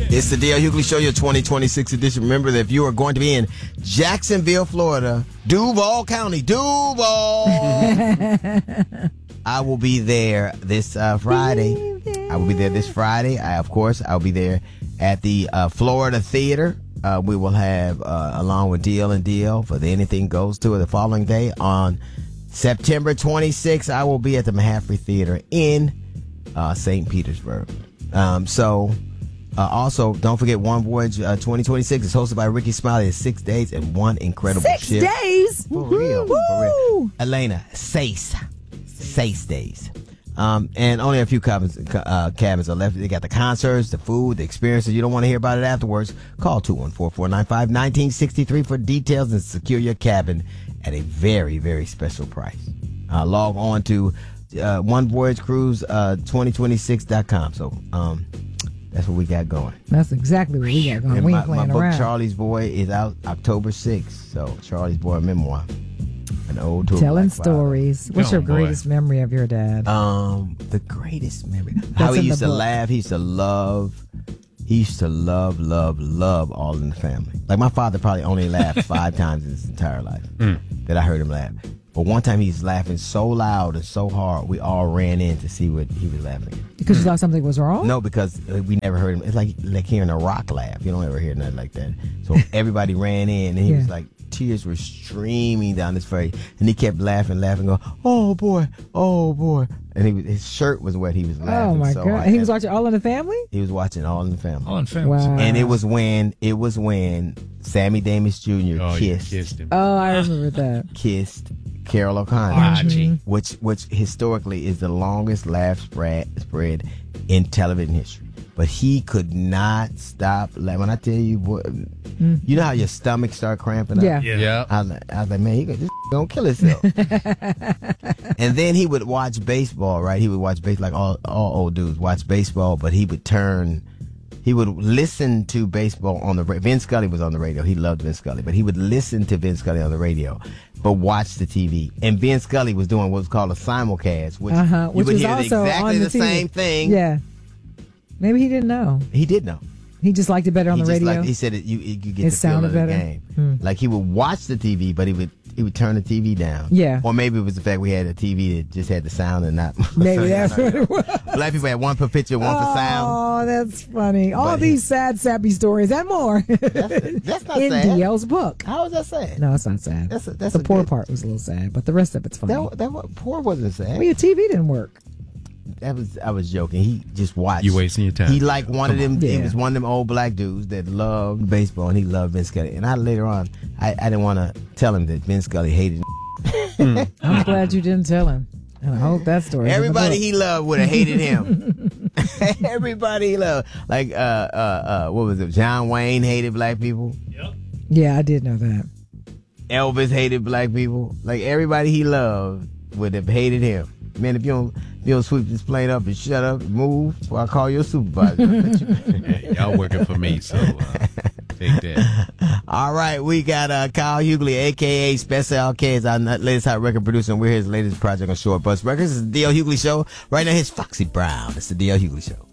It's the D.L. Hughley Show, your 2026 edition. Remember that if you are going to be in Jacksonville, Florida, Duval County, Duval, I will be there this Friday. I will be there this Friday. I'll be there at the Florida Theater. We will have, along with DL and DL, for the Anything Goes tour the following day. On September 26th, I will be at the Mahaffey Theater in St. Petersburg. Also, don't forget One Voyage 2026 is hosted by Ricky Smiley. It's 6 days and one incredible ship. 6 days? For real. For real. Elena, 6 days. And only a few cabins are left. They got the concerts, the food, the experiences. You don't want to hear about it afterwards. Call 214-495-1963 for details and secure your cabin at a very, very special price. Log on to onevoyagecruise2026.com. So, that's what we got going. That's exactly what we got going. And we ain't playing my book, around. Charlie's Boy, is out October 6th. So, Charlie's Boy memoir. An old tour. Telling stories. What's your greatest memory of your dad? The greatest memory. How he used to laugh. He used to love All in the Family. Like, my father probably only laughed 5 times in his entire life that I heard him laugh. But one time he was laughing so loud and so hard, we all ran in to see what he was laughing at. Because you thought something was wrong? No, because we never heard him. It's like hearing a rock laugh. You don't ever hear nothing like that. So everybody ran in, and he was like, tears were streaming down his face, and he kept laughing, going, "Oh boy, oh boy!" And his shirt was wet. He was laughing. Oh my so God! He was watching All in the Family. He was watching All in the Family. All in the Family. Wow. And it was when Sammy Davis Jr. kissed him. Oh, I remember that. Kissed Carol O'Connor, Archie. which historically is the longest laugh spread in television history. But he could not stop. Like, when I tell you, boy, you know how your stomach start cramping up? Yeah. I was like, man, this gonna kill himself. And then he would watch baseball, right? He would watch baseball, like all old dudes watch baseball, but he would listen to baseball on the radio. Vin Scully was on the radio. He loved Vin Scully, but he would listen to Vin Scully on the radio, but watch the TV. And Vin Scully was doing what was called a simulcast, which you would was hear also exactly on the the same thing. Yeah. Maybe he didn't know. He did know. He just liked it better on the radio. He said you get It the feel sounded of the better. game. Like, he would watch the TV, but he would turn the TV down. Yeah. Or maybe it was the fact we had a TV that just had the sound and not. Maybe that's what it was. Black people had one for picture, one for sound. Oh, that's funny. All these sad, sappy stories and more. That's not in sad. DL's book. How is that sad? No, it's not sad. That's the poor part was a little sad, but the rest of it's funny. Poor wasn't sad. Well, your TV didn't work. I was joking. He just watched. You wasting your time. He like one of them. Yeah. He was one of them old black dudes that loved baseball, and he loved Vin Scully. And later on, I didn't want to tell him that Vin Scully hated. I'm glad you didn't tell him. And I hope that story. Everybody he loved would have hated him. Everybody he loved, like what was it? John Wayne hated black people. Yep. Yeah, I did know that. Elvis hated black people. Like, everybody he loved would have hated him. Man, if you don't sweep this plane up and shut up and move, well, I'll call your supervisor. Y'all working for me, so take that. All right, we got Kyle Hughley, a.k.a. Special K, is our latest hot record producer, and we're his latest project on Short Bus Records. It's the D.L. Hughley Show. Right now, here's Foxy Brown. It's the D.L. Hughley Show.